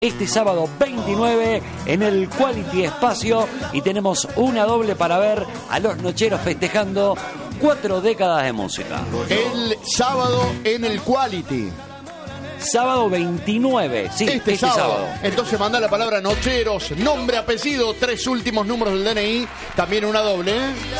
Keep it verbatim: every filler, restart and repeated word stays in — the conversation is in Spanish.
este sábado veintinueve en el Quality Espacio y tenemos una doble para ver a los Nocheros festejando cuatro décadas de música. El sábado en el Quality. Sábado veintinueve, sí, este, este sábado. sábado. Entonces manda la palabra Nocheros, nombre, apellido, tres últimos números del D N I, también una doble.